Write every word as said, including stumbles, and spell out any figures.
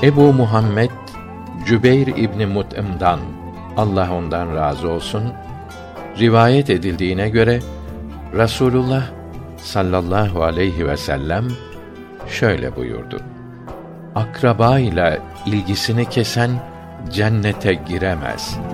Ebu Muhammed Cübeyr İbni Mut'im'dan, Allah ondan razı olsun, rivayet edildiğine göre Rasulullah sallallahu aleyhi ve sellem şöyle buyurdu: Akraba ile ilgisini kesen cennete giremez.